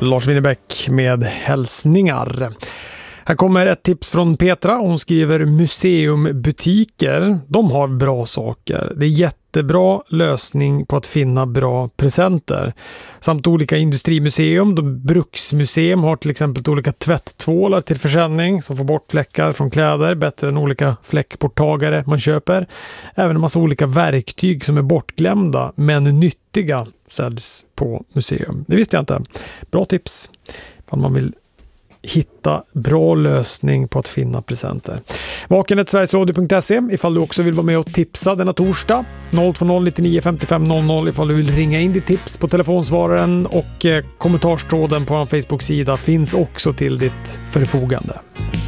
Lars Winnerbäck med hälsningar. Här kommer ett tips från Petra. Hon skriver museumbutiker. De har bra saker. Det är jättebra lösning på att finna bra presenter. Samt olika industrimuseum. Bruksmuseum har till exempel olika tvätttvålar till försäljning som får bort fläckar från kläder. Bättre än olika fläckborttagare man köper. Även en massa olika verktyg som är bortglömda men nyttiga säljs på museum. Det visste jag inte. Bra tips om man vill hitta bra lösning på att finna presenter. Vaken@sverigesradio.se ifall du också vill vara med och tipsa denna torsdag. 020 99 55 00 ifall du vill ringa in ditt tips på telefonsvararen, och kommentarstråden på en Facebook-sida finns också till ditt förfogande.